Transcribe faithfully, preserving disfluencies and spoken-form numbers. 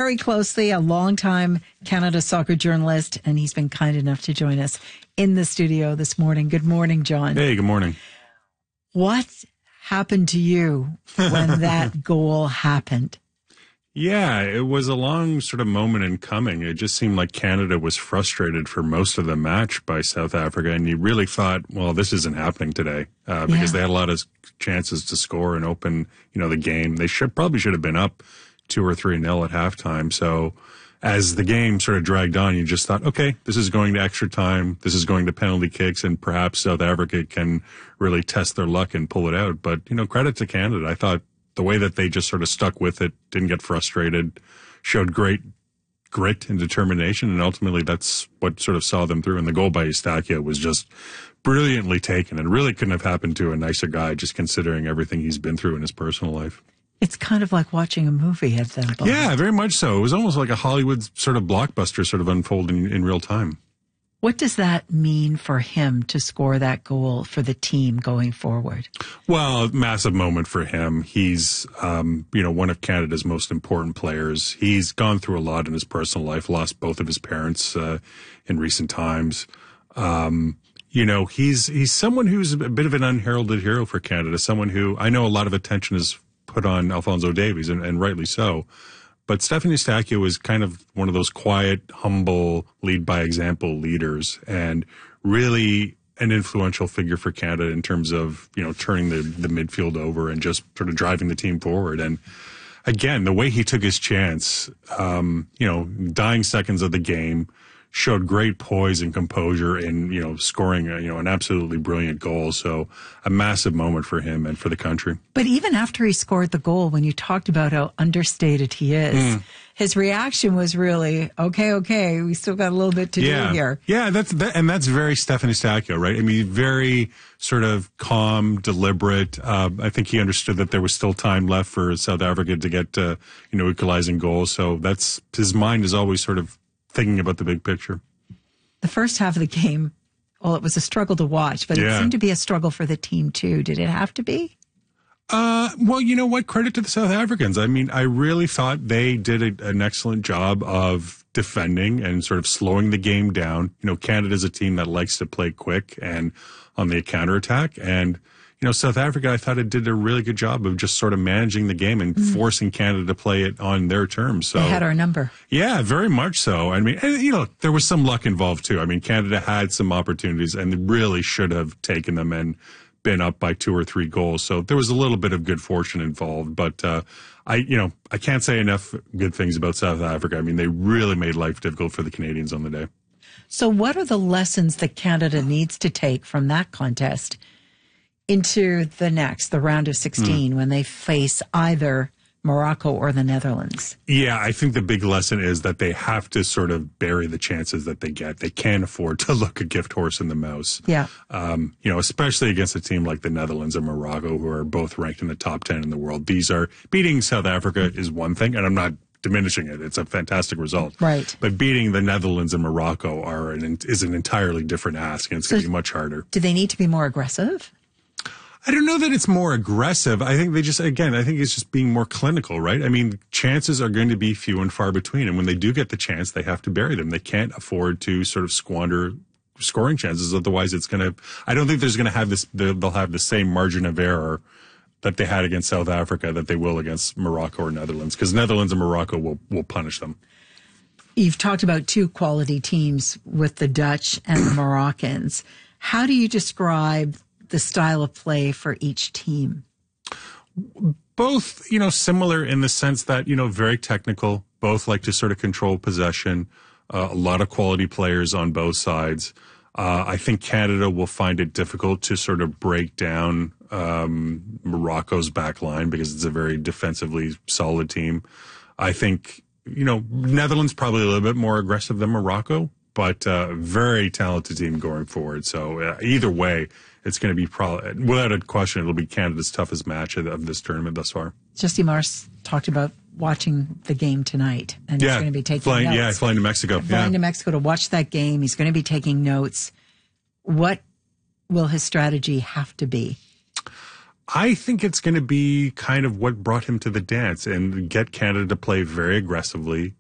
very closely, a longtime Canada soccer journalist, and he's been kind enough to join us in the studio this morning. Good morning, John. Hey, good morning. What happened to you when that goal happened? Yeah, it was a long sort of moment in coming. It just seemed like Canada was frustrated for most of the match by South Africa, and you really thought, well, this isn't happening today uh, because yeah. they had a lot of chances to score and open, you know, the game. They should probably should have been up two or three nil at halftime. So as the game sort of dragged on, you just thought, okay, this is going to extra time. This is going to penalty kicks, and perhaps South Africa can really test their luck and pull it out. But, you know, credit to Canada. I thought the way that they just sort of stuck with it, didn't get frustrated, showed great grit and determination, and ultimately that's what sort of saw them through. And the goal by Eustáquio was just brilliantly taken, and really couldn't have happened to a nicer guy, just considering everything he's been through in his personal life. It's kind of like watching a movie at that point. Yeah, very much so. It was almost like a Hollywood sort of blockbuster sort of unfolding in real time. What does that mean for him to score that goal for the team going forward? Well, massive moment for him. He's, um, you know, one of Canada's most important players. He's gone through a lot in his personal life, lost both of his parents uh, in recent times. Um, you know, he's he's someone who's a bit of an unheralded hero for Canada, someone who I know a lot of attention is put on Alphonso Davies, and, and rightly so. But Stephen Eustáquio is kind of one of those quiet, humble, lead-by-example leaders, and really an influential figure for Canada in terms of, you know, turning the, the midfield over and just sort of driving the team forward. And again, the way he took his chance, um, you know, dying seconds of the game, showed great poise and composure in, you know, scoring, a, you know, an absolutely brilliant goal. So a massive moment for him and for the country. But even after he scored the goal, when you talked about how understated he is, mm. his reaction was really, okay, okay, we still got a little bit to yeah. do here. Yeah, that's that, and that's very Stephen Eustáquio, right? I mean, very sort of calm, deliberate. Uh, I think he understood that there was still time left for South Africa to get, uh, you know, equalizing goals. So that's, his mind is always sort of thinking about the big picture. The first half of the game, well, it was a struggle to watch, but yeah. it seemed to be a struggle for the team too. Did it have to be? Uh, well, you know what? Credit to the South Africans. I mean, I really thought they did a, an excellent job of defending and sort of slowing the game down. You know, Canada's a team that likes to play quick and on the counterattack. And, you know, South Africa, I thought it did a really good job of just sort of managing the game and mm. forcing Canada to play it on their terms. So they had our number. Yeah, very much so. I mean, and, you know, there was some luck involved too. I mean, Canada had some opportunities and really should have taken them and been up by two or three goals. So there was a little bit of good fortune involved. But uh, I, you know, I can't say enough good things about South Africa. I mean, they really made life difficult for the Canadians on the day. So what are the lessons that Canada needs to take from that contest into the next, the round of sixteen, mm. when they face either Morocco or the Netherlands? Yeah, I think the big lesson is that they have to sort of bury the chances that they get. They can't afford to look a gift horse in the mouth. Yeah. Um, you know, especially against a team like the Netherlands and Morocco, who are both ranked in the top ten in the world. These are, beating South Africa is one thing, and I'm not diminishing it. It's a fantastic result. Right. But beating the Netherlands and Morocco are an, is an entirely different ask, and it's so going to be much harder. Do they need to be more aggressive? I don't know that it's more aggressive. I think they just, again, I think it's just being more clinical, right? I mean, chances are going to be few and far between. And when they do get the chance, they have to bury them. They can't afford to sort of squander scoring chances. Otherwise, it's going to, I don't think there's going to have this, they'll have the same margin of error that they had against South Africa that they will against Morocco or Netherlands, because Netherlands and Morocco will, will punish them. You've talked about two quality teams with the Dutch and the Moroccans. How do you describe the style of play for each team? Both, you know, similar in the sense that, you know, very technical, both like to sort of control possession, uh, a lot of quality players on both sides. Uh, I think Canada will find it difficult to sort of break down um, Morocco's back line because it's a very defensively solid team. I think, you know, Netherlands probably a little bit more aggressive than Morocco, but uh, very talented team going forward. So uh, either way, it's going to be probably, without a question, it'll be Canada's toughest match of, of this tournament thus far. Justy Marsh talked about watching the game tonight, and yeah, he's going to be taking flying, notes. Yeah, flying to Mexico. Flying yeah. to Mexico to watch that game. He's going to be taking notes. What will his strategy have to be? I think it's going to be kind of what brought him to the dance and get Canada to play very aggressively,